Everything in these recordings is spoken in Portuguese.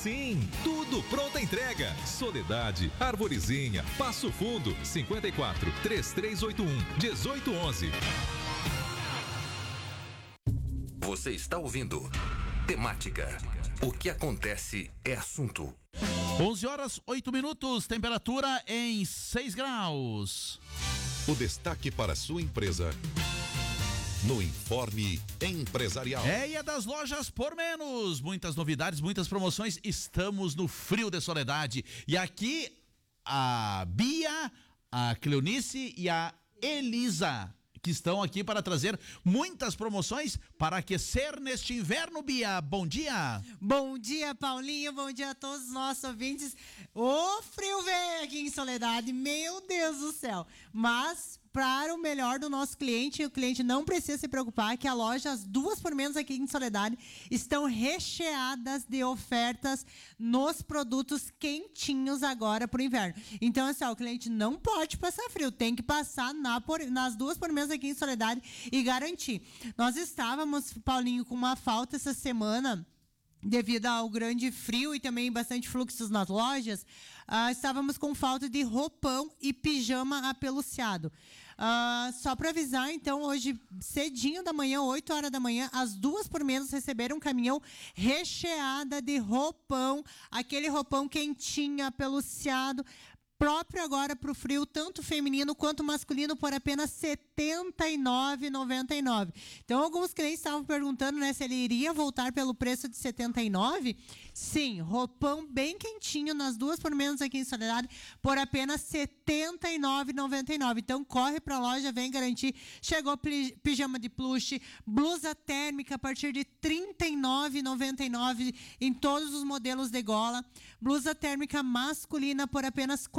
sim, tudo pronta entrega. Soledade, Arvorezinha, Passo Fundo, 54 3381 1811. Você está ouvindo Temática. O que acontece é assunto. 11h08, temperatura em 6 graus. O destaque para sua empresa no Informe Empresarial. É das lojas por menos. Muitas novidades, muitas promoções. Estamos no frio de Soledade. E aqui a Bia, a Cleonice e a Elisa, que estão aqui para trazer muitas promoções para aquecer neste inverno. Bia, bom dia. Bom dia, Paulinho, bom dia a todos os nossos ouvintes. O frio veio aqui em Soledade, meu Deus do céu. Mas para o melhor do nosso cliente, o cliente não precisa se preocupar que a loja, as 2 por menos aqui em Soledade, estão recheadas de ofertas nos produtos quentinhos agora para o inverno. Então, assim, o cliente não pode passar frio, tem que passar nas 2 por menos aqui em Soledade e garantir. Nós estávamos, Paulinho, com uma falta essa semana, devido ao grande frio e também bastante fluxos nas lojas, estávamos com falta de roupão e pijama apeluciado. Só para avisar, então, hoje cedinho da manhã, 8 horas da manhã, as 2 por menos receberam um caminhão recheada de roupão, aquele roupão quentinho, apeluciado, próprio agora para o frio, tanto feminino quanto masculino, por apenas R$ 79,99. Então, alguns clientes estavam perguntando, né, se ele iria voltar pelo preço de R$ 79. Sim, roupão bem quentinho nas 2 por menos aqui em Soledade, por apenas R$ 79,99. Então, corre para a loja, vem garantir. Chegou pijama de plush, blusa térmica a partir de R$ 39,99 em todos os modelos de gola. Blusa térmica masculina por apenas R$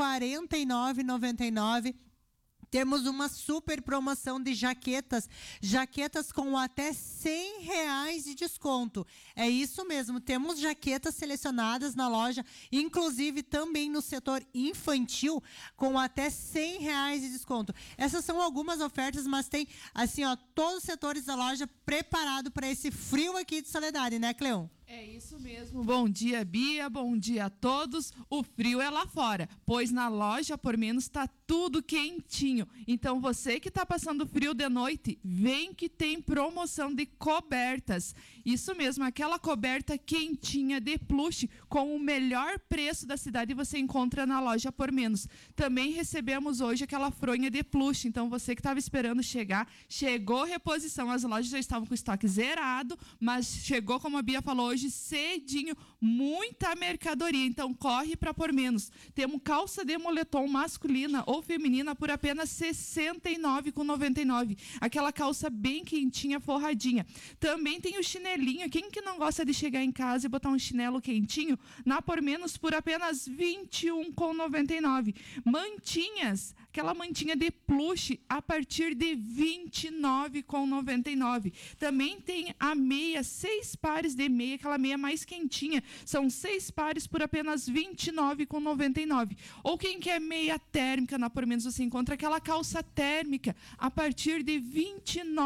49,99. Temos uma super promoção de jaquetas com até R$100 de desconto. É isso mesmo, temos jaquetas selecionadas na loja, inclusive também no setor infantil, com até R$100 de desconto. Essas são algumas ofertas, mas tem, assim, todos os setores da loja preparado para esse frio aqui de Soledade, né, Cleon? É isso mesmo. Bom dia, Bia. Bom dia a todos. O frio é lá fora, pois na loja por menos está tudo quentinho. Então você que está passando frio de noite, vem que tem promoção de cobertas. Isso mesmo, aquela coberta quentinha de plush com o melhor preço da cidade você encontra na loja por menos. Também recebemos hoje aquela fronha de plush. Então você que estava esperando chegar, chegou reposição. As lojas já estavam com o estoque zerado, mas chegou, como a Bia falou, hoje cedinho, muita mercadoria, então corre para por menos. Temos calça de moletom masculina ou feminina por apenas R$ 69,99. Aquela calça bem quentinha, forradinha. Também tem o chinelinho. Quem que não gosta de chegar em casa e botar um chinelo quentinho? Na por menos por apenas R$ 21,99. Mantinhas, aquela mantinha de plush a partir de R$ 29,99. Também tem a meia, 6 pares de meia, aquela meia mais quentinha. São 6 pares por apenas R$ 29,99. Ou quem quer meia térmica, na por menos você encontra aquela calça térmica a partir de R$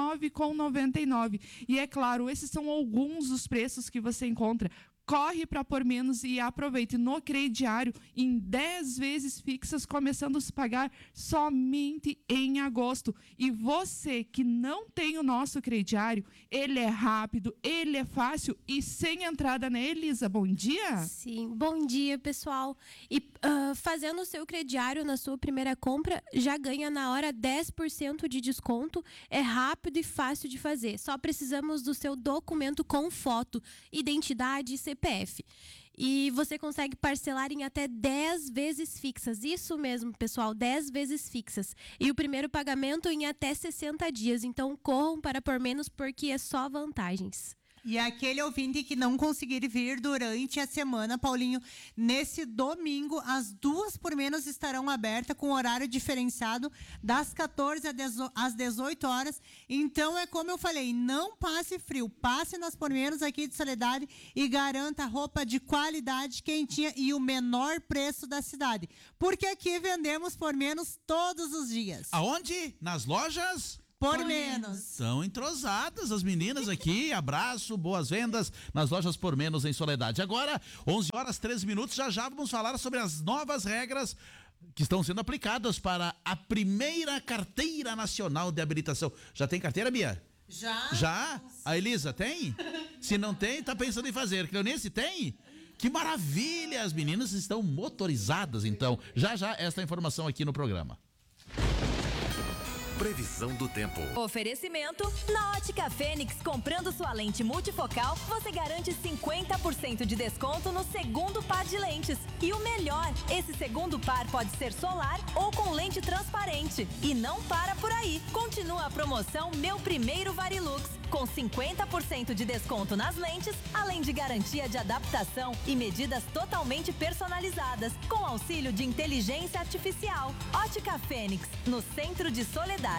29,99. E é claro, esses são alguns dos preços que você encontra. Corre para por menos e aproveite no crediário em 10 vezes fixas, começando a se pagar somente em agosto. E você que não tem o nosso crediário, ele é rápido, ele é fácil e sem entrada, né, Elisa? Bom dia! Sim, bom dia, pessoal. E fazendo o seu crediário na sua primeira compra, já ganha na hora 10% de desconto. É rápido e fácil de fazer. Só precisamos do seu documento com foto, identidade e CPF. E você consegue parcelar em até 10 vezes fixas. Isso mesmo, pessoal, 10 vezes fixas. E o primeiro pagamento em até 60 dias. Então, corram para por menos, porque é só vantagens. E aquele ouvinte que não conseguir vir durante a semana, Paulinho, nesse domingo, as 2 por menos estarão abertas com horário diferenciado das 14 às 18 horas. Então, é como eu falei, não passe frio, passe nas por menos aqui de Soledade e garanta roupa de qualidade, quentinha e o menor preço da cidade. Porque aqui vendemos por menos todos os dias. Aonde? Nas lojas por menos. São entrosadas as meninas aqui. Abraço, boas vendas nas lojas Por Menos em Soledade. Agora, 11 horas 13 minutos, já vamos falar sobre as novas regras que estão sendo aplicadas para a primeira carteira nacional de habilitação. Já tem carteira, Bia? Já? A Elisa tem? Se não tem, tá pensando em fazer. Cleonice, tem? Que maravilha! As meninas estão motorizadas, então. Já esta informação aqui no programa. Previsão do tempo. Oferecimento, na Ótica Fênix, comprando sua lente multifocal, você garante 50% de desconto no segundo par de lentes. E o melhor, esse segundo par pode ser solar ou com lente transparente. E não para por aí. Continua a promoção Meu Primeiro Varilux, com 50% de desconto nas lentes, além de garantia de adaptação e medidas totalmente personalizadas, com auxílio de inteligência artificial. Ótica Fênix, no centro de Soledade.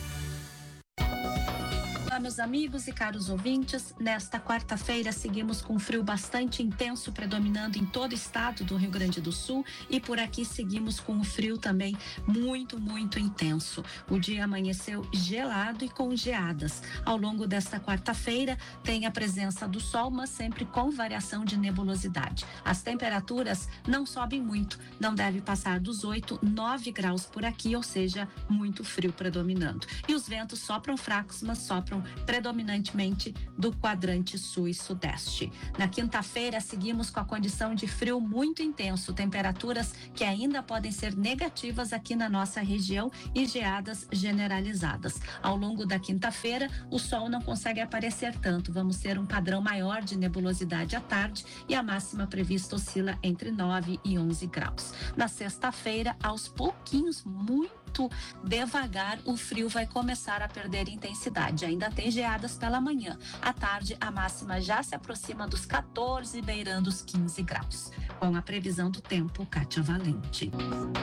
Olá, meus amigos e caros ouvintes. Nesta quarta-feira, seguimos com frio bastante intenso predominando em todo o estado do Rio Grande do Sul e por aqui seguimos com o frio também muito, muito intenso. O dia amanheceu gelado e com geadas. Ao longo desta quarta-feira, tem a presença do sol, mas sempre com variação de nebulosidade. As temperaturas não sobem muito, não deve passar dos 8, 9 graus por aqui, ou seja, muito frio predominando. E os ventos sopram fracos, mas sopram predominantemente do quadrante sul e sudeste. Na quinta-feira, seguimos com a condição de frio muito intenso, temperaturas que ainda podem ser negativas aqui na nossa região e geadas generalizadas. Ao longo da quinta-feira, o sol não consegue aparecer tanto, vamos ter um padrão maior de nebulosidade à tarde e a máxima prevista oscila entre 9 e 11 graus. Na sexta-feira, aos pouquinhos, muito devagar, o frio vai começar a perder intensidade. Ainda tem geadas pela manhã. À tarde, a máxima já se aproxima dos 14, beirando os 15 graus. Com a previsão do tempo, Kátia Valente.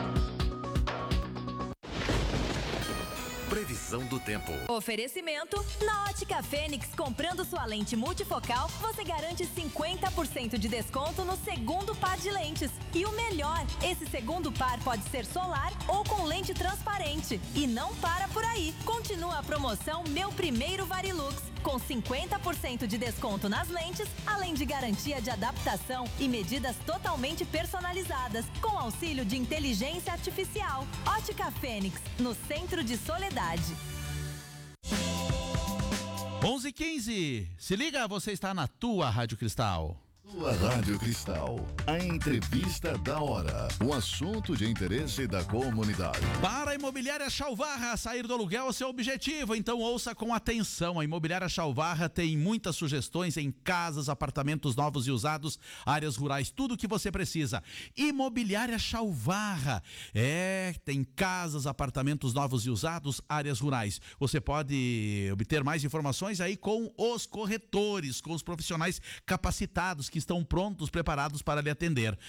Previsão do tempo. Oferecimento, na Ótica Fênix, comprando sua lente multifocal, você garante 50% de desconto no segundo par de lentes. E o melhor, esse segundo par pode ser solar ou com lente transparente. E não para por aí. Continua a promoção Meu Primeiro Varilux, com 50% de desconto nas lentes, além de garantia de adaptação e medidas totalmente personalizadas, com auxílio de inteligência artificial. Ótica Fênix, no centro de Soledade. 11h15. Se liga, você está na tua Rádio Cristal. Sua Rádio Cristal, a entrevista da hora, o assunto de interesse da comunidade. Para a Imobiliária Chalvarra, sair do aluguel é seu objetivo, então ouça com atenção. A Imobiliária Chalvarra tem muitas sugestões em casas, apartamentos novos e usados, áreas rurais, tudo o que você precisa. Imobiliária Chalvarra, tem casas, apartamentos novos e usados, áreas rurais. Você pode obter mais informações aí com os corretores, com os profissionais capacitados que estão prontos, preparados para lhe atender.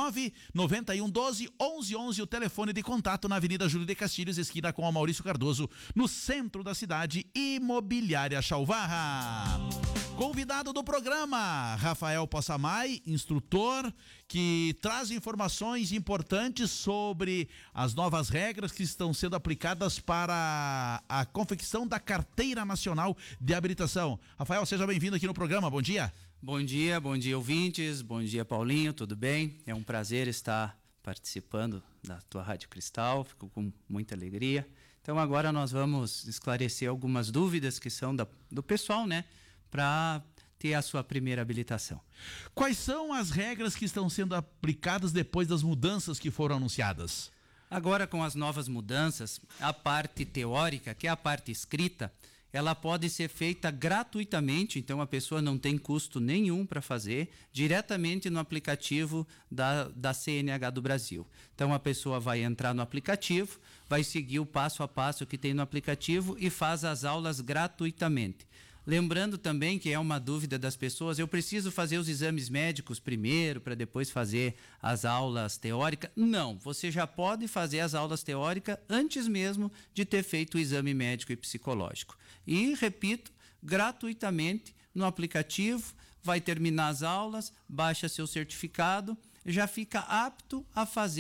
99112-1111, o telefone de contato na Avenida Júlio de Castilhos, esquina com a Maurício Cardoso, no centro da cidade. Imobiliária Chalvarra. Convidado do programa, Rafael Possamay, instrutor, que traz informações importantes sobre as novas regras que estão sendo aplicadas para a confecção da Carteira Nacional de Habilitação. Rafael, seja bem-vindo aqui no programa, bom dia. Bom dia ouvintes, bom dia Paulinho, tudo bem? É um prazer estar participando da tua Rádio Cristal, fico com muita alegria. Então agora nós vamos esclarecer algumas dúvidas que são do pessoal, né? Para ter a sua primeira habilitação. Quais são as regras que estão sendo aplicadas depois das mudanças que foram anunciadas? Agora, com as novas mudanças, a parte teórica, que é a parte escrita, ela pode ser feita gratuitamente, então a pessoa não tem custo nenhum para fazer, diretamente no aplicativo da CNH do Brasil. Então a pessoa vai entrar no aplicativo, vai seguir o passo a passo que tem no aplicativo e faz as aulas gratuitamente. Lembrando também que é uma dúvida das pessoas, eu preciso fazer os exames médicos primeiro para depois fazer as aulas teóricas? Não, você já pode fazer as aulas teóricas antes mesmo de ter feito o exame médico e psicológico. E, repito, gratuitamente no aplicativo, vai terminar as aulas, baixa seu certificado, já fica apto a fazer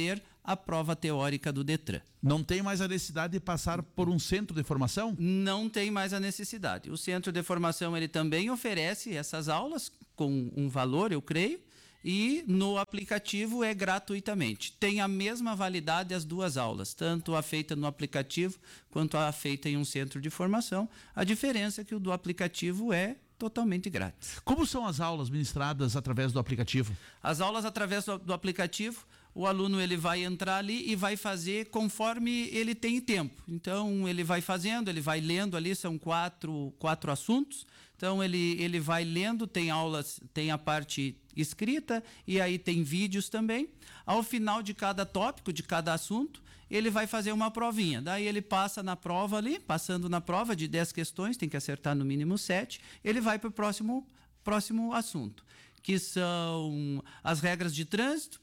a prova teórica do Detran. Não tem mais a necessidade de passar por um centro de formação? Não tem mais a necessidade. O centro de formação ele também oferece essas aulas com um valor, eu creio, e no aplicativo é gratuitamente. Tem a mesma validade as duas aulas, tanto a feita no aplicativo quanto a feita em um centro de formação. A diferença é que o do aplicativo é totalmente grátis. Como são as aulas ministradas através do aplicativo? As aulas através do aplicativo, o aluno ele vai entrar ali e vai fazer conforme ele tem tempo. Então, ele vai fazendo, ele vai lendo ali, são quatro assuntos. Então, ele vai lendo, tem aulas, tem a parte escrita e aí tem vídeos também. Ao final de cada tópico, de cada assunto, ele vai fazer uma provinha. Daí ele passa na prova ali, passando na prova de 10 questões, tem que acertar no mínimo 7, ele vai para o próximo assunto, que são as regras de trânsito,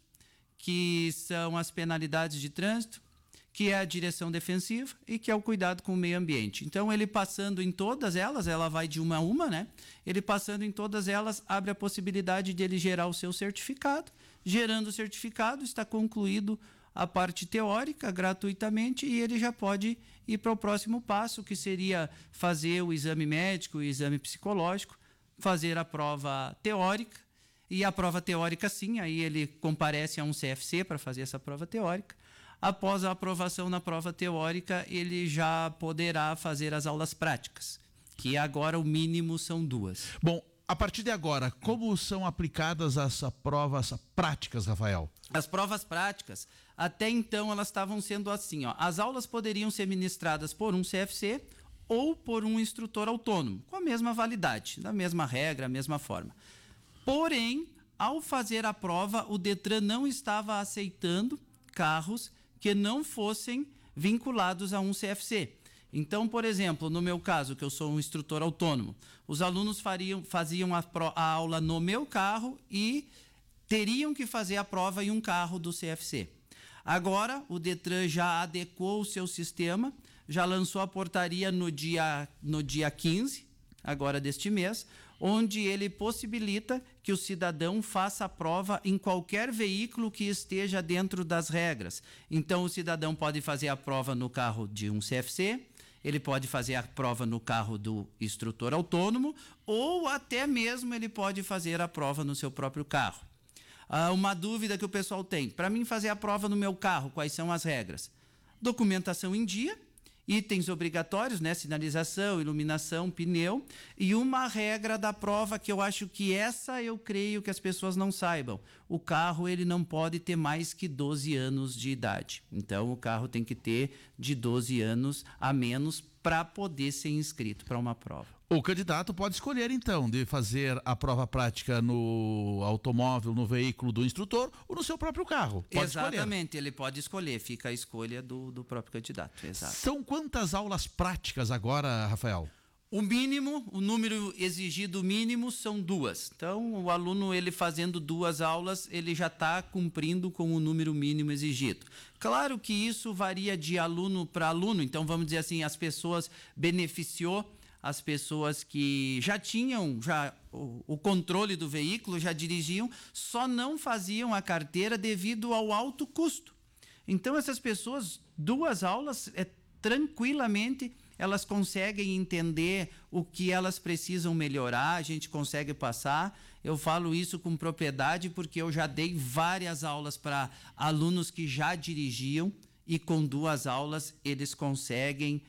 que são as penalidades de trânsito, que é a direção defensiva e que é o cuidado com o meio ambiente. Então, ele passando em todas elas, ela vai de uma a uma, né? Ele passando em todas elas, abre a possibilidade de ele gerar o seu certificado. Gerando o certificado, está concluído a parte teórica gratuitamente e ele já pode ir para o próximo passo, que seria fazer o exame médico, o exame psicológico, fazer a prova teórica. E a prova teórica, sim, aí ele comparece a um CFC para fazer essa prova teórica. Após a aprovação na prova teórica, ele já poderá fazer as aulas práticas, que agora o mínimo são 2. Bom, a partir de agora, como são aplicadas as provas práticas, Rafael? As provas práticas, até então, elas estavam sendo assim, ó. As aulas poderiam ser ministradas por um CFC ou por um instrutor autônomo, com a mesma validade, da mesma regra, a mesma forma. Porém, ao fazer a prova, o Detran não estava aceitando carros que não fossem vinculados a um CFC. Então, por exemplo, no meu caso, que eu sou um instrutor autônomo, os alunos faziam a aula no meu carro e teriam que fazer a prova em um carro do CFC. Agora, o Detran já adequou o seu sistema, já lançou a portaria no dia 15, agora deste mês, onde ele possibilita que o cidadão faça a prova em qualquer veículo que esteja dentro das regras. Então, o cidadão pode fazer a prova no carro de um CFC, ele pode fazer a prova no carro do instrutor autônomo ou até mesmo ele pode fazer a prova no seu próprio carro. Uma dúvida que o pessoal tem: para mim fazer a prova no meu carro, quais são as regras? Documentação em dia, itens obrigatórios, né? Sinalização, iluminação, pneu, e uma regra da prova que eu acho que essa eu creio que as pessoas não saibam: o carro ele não pode ter mais que 12 anos de idade. Então o carro tem que ter de 12 anos a menos para poder ser inscrito para uma prova. O candidato pode escolher, então, de fazer a prova prática no automóvel, no veículo do instrutor ou no seu próprio carro. Pode Exatamente, escolher. Ele pode escolher, fica a escolha do próprio candidato. Exato. São quantas aulas práticas agora, Rafael? O mínimo, o número exigido mínimo são 2. Então, o aluno, ele fazendo 2 aulas, ele já está cumprindo com o número mínimo exigido. Claro que isso varia de aluno para aluno, então vamos dizer assim, as pessoas beneficiou as pessoas que já tinham o controle do veículo, já dirigiam, só não faziam a carteira devido ao alto custo. Então, essas pessoas, 2 aulas, tranquilamente, elas conseguem entender o que elas precisam melhorar, a gente consegue passar. Eu falo isso com propriedade porque eu já dei várias aulas para alunos que já dirigiam e com 2 aulas eles conseguem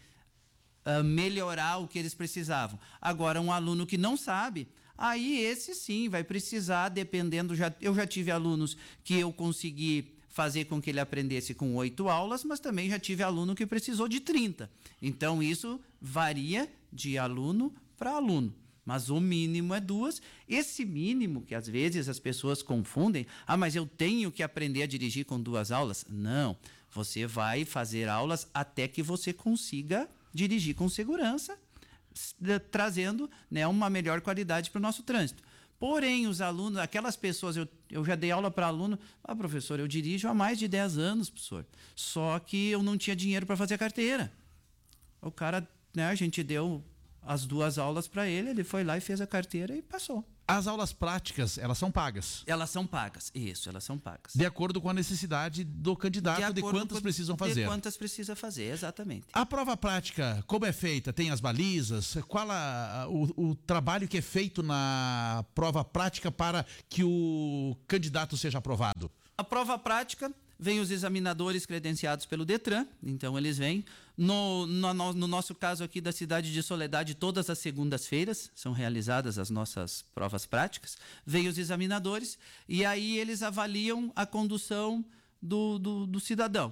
melhorar o que eles precisavam. Agora, um aluno que não sabe, aí esse sim vai precisar, dependendo, eu já tive alunos que eu consegui fazer com que ele aprendesse com 8 aulas, mas também já tive aluno que precisou de 30. Então, isso varia de aluno para aluno. Mas o mínimo é 2. Esse mínimo, que às vezes as pessoas confundem, mas eu tenho que aprender a dirigir com 2 aulas? Não. Você vai fazer aulas até que você consiga dirigir com segurança, trazendo, né, uma melhor qualidade para o nosso trânsito. Porém, os alunos, aquelas pessoas, eu já dei aula para aluno, professor, eu dirijo há mais de 10 anos, professor, só que eu não tinha dinheiro para fazer a carteira. O cara, né, a gente deu as 2 aulas para ele, ele foi lá e fez a carteira e passou. As aulas práticas, elas são pagas? Elas são pagas, isso, elas são pagas. De acordo com a necessidade do candidato, de quantas precisam fazer. De quantas precisa fazer, exatamente. A prova prática, como é feita? Tem as balizas? Qual o trabalho que é feito na prova prática para que o candidato seja aprovado? A prova prática, vem os examinadores credenciados pelo Detran, então eles vêm. No nosso caso aqui da cidade de Soledade, todas as segundas-feiras são realizadas as nossas provas práticas. Vêm os examinadores e aí eles avaliam a condução do cidadão.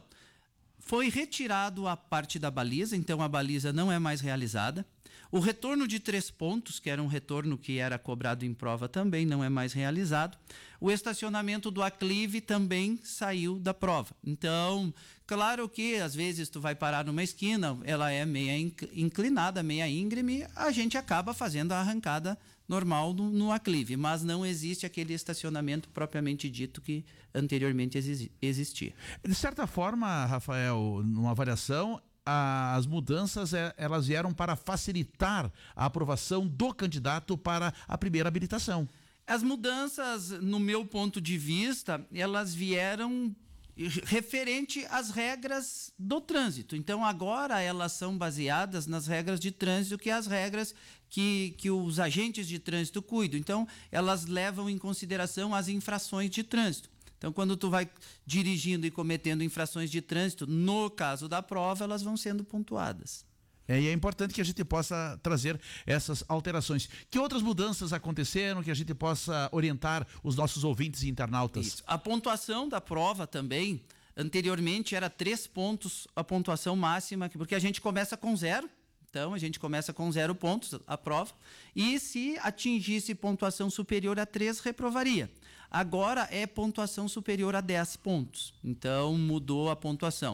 Foi retirado a parte da baliza, então a baliza não é mais realizada. O retorno de 3 pontos, que era um retorno que era cobrado em prova, também não é mais realizado. O estacionamento do aclive também saiu da prova. Então, claro que às vezes tu vai parar numa esquina, ela é meia inclinada, meia íngreme, a gente acaba fazendo a arrancada normal no aclive, mas não existe aquele estacionamento propriamente dito que anteriormente existia. De certa forma, Rafael, numa avaliação, as mudanças elas vieram para facilitar a aprovação do candidato para a primeira habilitação. As mudanças, no meu ponto de vista, elas vieram referente às regras do trânsito. Então, agora elas são baseadas nas regras de trânsito, que é as regras que os agentes de trânsito cuidam. Então, elas levam em consideração as infrações de trânsito. Então, quando tu vai dirigindo e cometendo infrações de trânsito, no caso da prova, elas vão sendo pontuadas. E é importante que a gente possa trazer essas alterações. Que outras mudanças aconteceram que a gente possa orientar os nossos ouvintes e internautas? Isso. A pontuação da prova também, anteriormente era 3 pontos a pontuação máxima, porque a gente começa com 0. Então, a gente começa com 0 pontos a prova. E se atingisse pontuação superior a 3, reprovaria. Agora é pontuação superior a 10 pontos. Então, mudou a pontuação.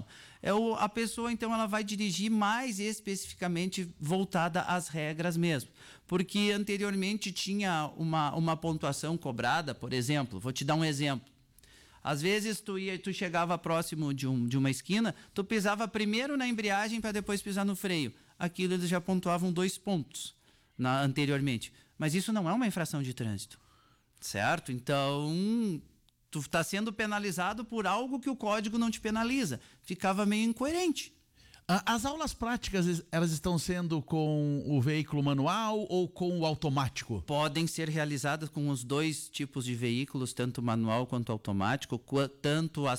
A pessoa, então, ela vai dirigir mais especificamente voltada às regras mesmo. Porque anteriormente tinha uma pontuação cobrada, por exemplo. Vou te dar um exemplo. Às vezes, tu chegava próximo de uma esquina, tu pisava primeiro na embreagem para depois pisar no freio. Aquilo eles já pontuavam 2 pontos anteriormente. Mas isso não é uma infração de trânsito. Certo? Então, tu está sendo penalizado por algo que o código não te penaliza. Ficava meio incoerente. As aulas práticas, elas estão sendo com o veículo manual ou com o automático? Podem ser realizadas com os 2 tipos de veículos, tanto manual quanto automático. Tanto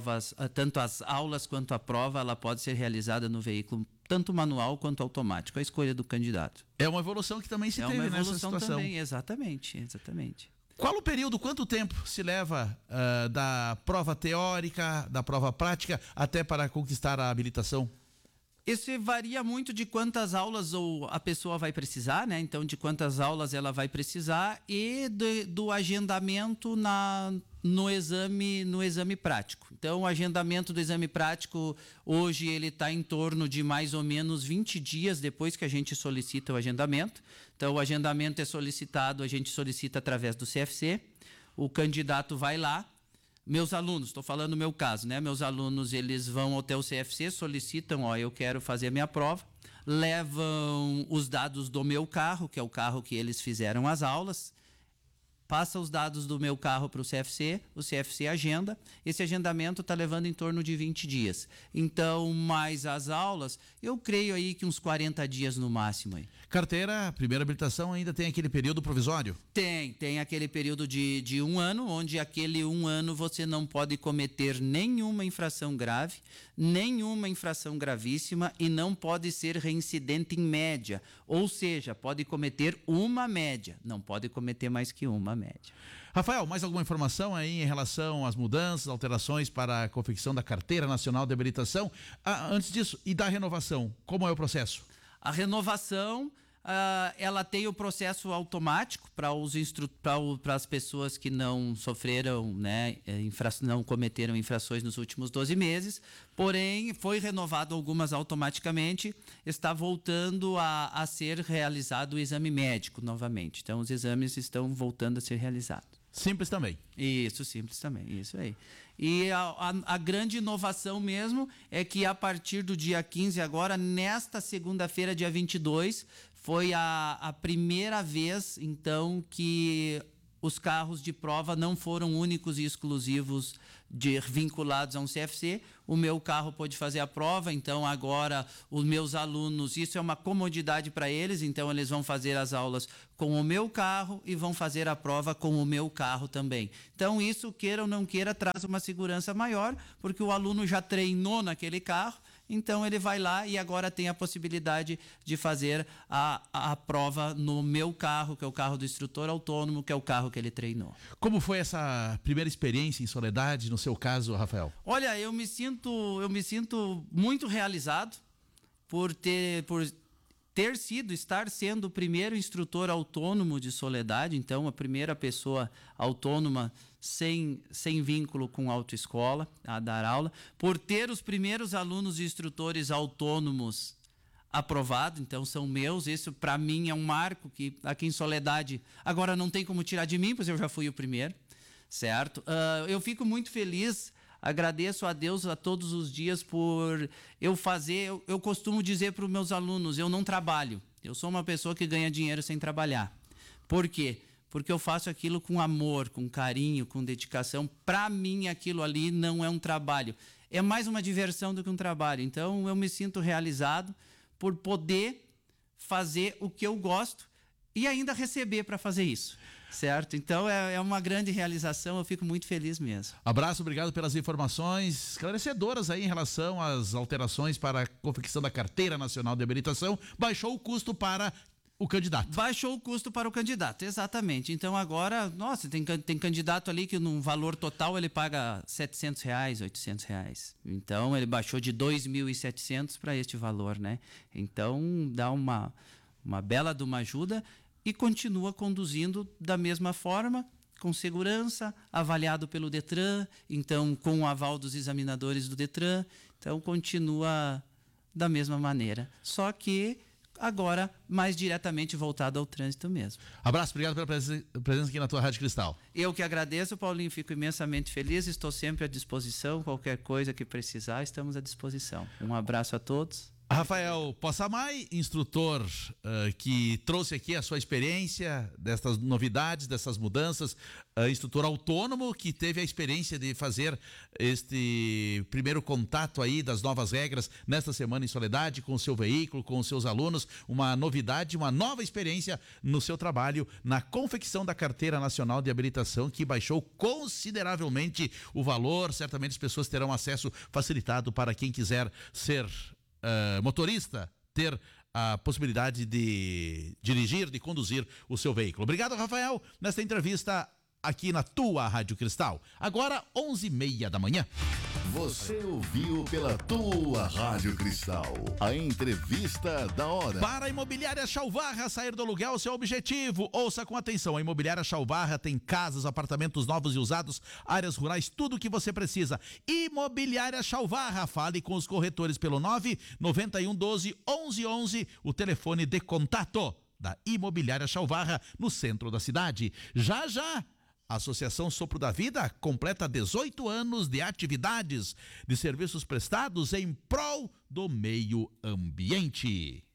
as aulas quanto a prova, ela pode ser realizada no veículo tanto manual quanto automático. A escolha do candidato. É uma evolução que também se teve nessa situação. É uma evolução também, exatamente. Qual o período, quanto tempo se leva da prova teórica, da prova prática, até para conquistar a habilitação? Isso varia muito de quantas aulas a pessoa vai precisar, né? Então, de quantas aulas ela vai precisar e do agendamento no exame prático. Então, o agendamento do exame prático, hoje, ele está em torno de mais ou menos 20 dias depois que a gente solicita o agendamento. Então, o agendamento é solicitado, a gente solicita através do CFC, o candidato vai lá. Meus alunos, estou falando no meu caso, né? Meus alunos, eles vão até o CFC, solicitam, eu quero fazer a minha prova, levam os dados do meu carro, que é o carro que eles fizeram as aulas, passa os dados do meu carro para o CFC agenda, esse agendamento está levando em torno de 20 dias. Então, mais as aulas, eu creio aí que uns 40 dias no máximo aí. Carteira, primeira habilitação, ainda tem aquele período provisório? Tem aquele período de 1 ano, onde aquele 1 ano você não pode cometer nenhuma infração grave, nenhuma infração gravíssima e não pode ser reincidente em média. Ou seja, pode cometer uma média, não pode cometer mais que uma média. Rafael, mais alguma informação aí em relação às mudanças, alterações para a confecção da Carteira Nacional de Habilitação? Antes disso, e da renovação, como é o processo? A renovação, ela tem o processo automático para as pessoas que não sofreram, né, não cometeram infrações nos últimos 12 meses, porém foi renovado algumas automaticamente, está voltando a ser realizado o exame médico novamente. Então os exames estão voltando a ser realizados. Simples também. Isso, simples também, isso aí. E a grande inovação mesmo é que a partir do dia 15 agora, nesta segunda-feira, dia 22, foi a primeira vez, então, que os carros de prova não foram únicos e exclusivos vinculados a um CFC. O meu carro pôde fazer a prova, então agora os meus alunos, isso é uma comodidade para eles, então eles vão fazer as aulas com o meu carro e vão fazer a prova com o meu carro também. Então isso, queira ou não queira, traz uma segurança maior, porque o aluno já treinou naquele carro, então ele vai lá e agora tem a possibilidade de fazer a prova no meu carro, que é o carro do instrutor autônomo, que é o carro que ele treinou. Como foi essa primeira experiência em Soledade, no seu caso, Rafael? Olha, eu me sinto muito realizado por estar sendo o primeiro instrutor autônomo de Soledade, então a primeira pessoa autônoma sem vínculo com autoescola a dar aula, por ter os primeiros alunos e instrutores autônomos aprovados, então são meus. Isso para mim é um marco que aqui em Soledade agora não tem como tirar de mim, pois eu já fui o primeiro, certo? Eu fico muito feliz, agradeço a Deus a todos os dias por eu fazer. Eu costumo dizer para os meus alunos, eu não trabalho, eu sou uma pessoa que ganha dinheiro sem trabalhar. Por quê? Porque eu faço aquilo com amor, com carinho, com dedicação. Para mim, aquilo ali não é um trabalho. É mais uma diversão do que um trabalho. Então, eu me sinto realizado por poder fazer o que eu gosto e ainda receber para fazer isso. Certo? Então, é uma grande realização. Eu fico muito feliz mesmo. Abraço, obrigado pelas informações esclarecedoras aí em relação às alterações para a confecção da Carteira Nacional de Habilitação. Baixou o custo para o candidato. Baixou o custo para o candidato, exatamente. Então agora, nossa, tem candidato ali que no valor total ele paga R$700, R$800. Então ele baixou de 2.700 para este valor, né? Então dá uma bela de uma ajuda e continua conduzindo da mesma forma, com segurança, avaliado pelo Detran, então com o aval dos examinadores do Detran, então continua da mesma maneira. Só que agora mais diretamente voltado ao trânsito mesmo. Abraço, obrigado pela presença aqui na tua Rádio Cristal. Eu que agradeço, Paulinho, fico imensamente feliz, estou sempre à disposição, qualquer coisa que precisar, estamos à disposição. Um abraço a todos. Rafael Possamay, instrutor que trouxe aqui a sua experiência destas novidades, dessas mudanças, instrutor autônomo que teve a experiência de fazer este primeiro contato aí das novas regras nesta semana em Soledade com o seu veículo, com os seus alunos, uma novidade, uma nova experiência no seu trabalho na confecção da Carteira Nacional de Habilitação, que baixou consideravelmente o valor. Certamente as pessoas terão acesso facilitado para quem quiser ser motorista, ter a possibilidade de dirigir, de conduzir o seu veículo. Obrigado, Rafael, nesta entrevista aqui na tua Rádio Cristal. Agora, 11h30 da manhã. Você ouviu pela tua Rádio Cristal a entrevista da hora. Para a Imobiliária Chalvarra, sair do aluguel é o seu objetivo. Ouça com atenção, a Imobiliária Chalvarra tem casas, apartamentos novos e usados, áreas rurais, tudo o que você precisa. Imobiliária Chalvarra, fale com os corretores pelo 99112-1111, o telefone de contato da Imobiliária Chalvarra, no centro da cidade. Já, a Associação Sopro da Vida completa 18 anos de atividades de serviços prestados em prol do meio ambiente.